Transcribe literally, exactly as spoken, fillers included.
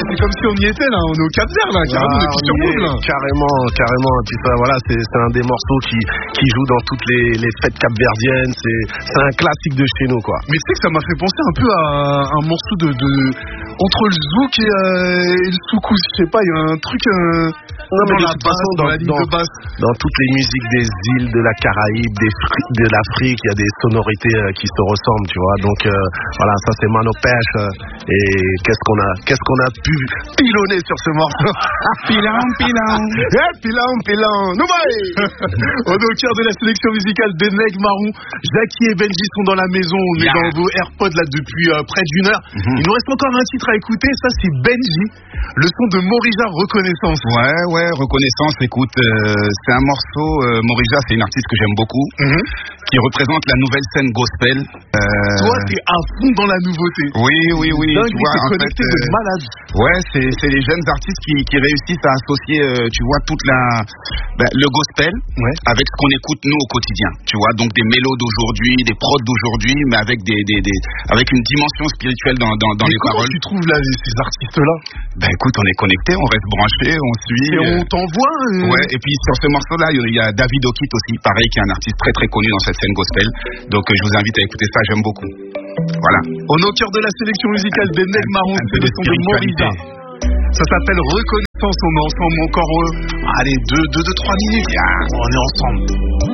c'est comme si on y était là, on est au Cap-Vert là, carrément, ah, on est plus sur Move là. Carrément, carrément. Puis ça, voilà, c'est, c'est un des morceaux qui, qui joue dans toutes les, les fêtes capverdiennes. C'est, c'est un classique de chez nous, quoi. Mais tu sais que ça m'a fait penser un peu à un morceau de, de entre le zouk et, euh, et le soukous, je sais pas, il y a un truc. Euh, non mais de la toute basse, façon, dans, dans, la ligne dans, de basse. dans toutes les musiques des îles, de la Caraïbe, des fri- de l'Afrique, il y a des sonorités euh, qui se ressemblent, tu vois. Donc euh, voilà, ça c'est Mano Pêche. Euh, et qu'est-ce qu'on a, qu'est-ce qu'on a pu pilonner sur ce morceau. Pilan, pilan. Eh, pilan, pilan. Nous On est au cœur de la sélection musicale des Nègres Marrons. Jackie et Benji sont dans la maison. On est yeah. dans vos AirPods là depuis euh, près d'une heure. Mm-hmm. Il nous reste encore un titre à écouter. Ça, c'est Benji. Le son de Morija, Reconnaissance. Ouais, ouais, Reconnaissance. Écoute, euh, c'est un morceau. Euh, Morija, c'est une artiste que j'aime beaucoup, mm-hmm. qui représente la nouvelle scène gospel. Euh... Toi, t'es à fond dans la nouveauté. Oui, oui, oui. Dingue, tu vois, en connecté fait, de euh, malade. Ouais, c'est, c'est les jeunes artistes qui, qui réussissent à associer, euh, tu vois, toute la, bah, le gospel ouais. avec ce qu'on écoute nous au quotidien. Tu vois, donc des mélos d'aujourd'hui, des prods d'aujourd'hui, mais avec des, des, des avec une dimension spirituelle dans, dans, dans mais les comment paroles. Tu trouves là ces artistes-là? Ben écoute, on est connectés, on reste branchés, on suit. Et on t'envoie. Euh... Ouais. Et puis sur ce morceau-là, il y a David Okit aussi, pareil, qui est un artiste très très connu dans cette scène gospel. Donc euh, je vous invite à écouter ça, j'aime beaucoup. Voilà. On est au cœur de la sélection musicale des Nègres Marrons, c'est le son de Morija. Ça s'appelle Reconnaissance. On est ensemble encore, euh, allez, deux, deux, deux, trois minutes. Yeah. On est ensemble.